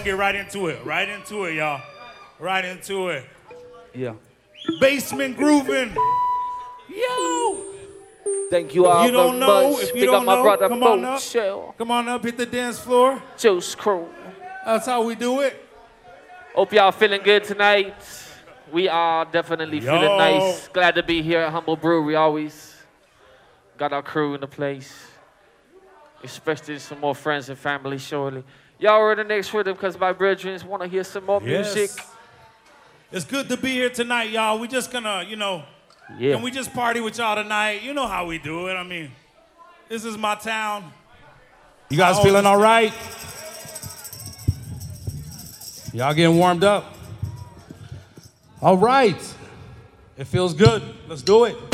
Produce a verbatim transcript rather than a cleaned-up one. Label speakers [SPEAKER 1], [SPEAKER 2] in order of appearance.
[SPEAKER 1] gonna get right into it. Right into it, y'all. Right into it.
[SPEAKER 2] Yeah.
[SPEAKER 1] Basement grooving. Yo.
[SPEAKER 2] Thank you
[SPEAKER 1] If
[SPEAKER 2] all
[SPEAKER 1] you don't
[SPEAKER 2] very
[SPEAKER 1] know,
[SPEAKER 2] much.
[SPEAKER 1] if you
[SPEAKER 2] Big
[SPEAKER 1] don't
[SPEAKER 2] up my
[SPEAKER 1] know,
[SPEAKER 2] brother
[SPEAKER 1] come on up.
[SPEAKER 2] Shell.
[SPEAKER 1] Come on up, hit the dance floor.
[SPEAKER 2] Juice Crew.
[SPEAKER 1] That's how we do it.
[SPEAKER 2] Hope y'all feeling good tonight. We are definitely
[SPEAKER 1] Yo.
[SPEAKER 2] feeling nice. Glad to be here at Humble Brewery. Always got our crew in the place. Especially some more friends and family, surely. Y'all are in the next rhythm because my brethren want to hear some more
[SPEAKER 1] Yes.
[SPEAKER 2] music.
[SPEAKER 1] It's good to be here tonight, y'all. We just gonna, you know,
[SPEAKER 2] Yeah.
[SPEAKER 1] can we just party with y'all tonight? You know how we do it. I mean, this is my town.
[SPEAKER 3] You guys
[SPEAKER 1] Oh,
[SPEAKER 3] feeling
[SPEAKER 1] this-
[SPEAKER 3] all right? Y'all getting warmed up? All right. It feels good. Let's do it.